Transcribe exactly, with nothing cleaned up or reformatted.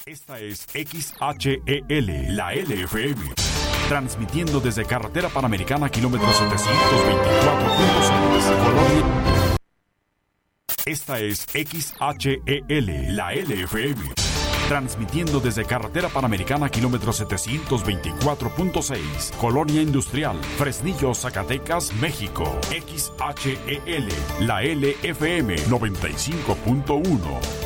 Esta es X H E L, la L F M. Transmitiendo desde Carretera Panamericana, kilómetro setecientos veinticuatro punto seis, Colonia. Esta es X H E L, la L F M. Transmitiendo desde Carretera Panamericana, kilómetro setecientos veinticuatro punto seis, Colonia Industrial, Fresnillo, Zacatecas, México. X H E L, la L F M noventa y cinco punto uno.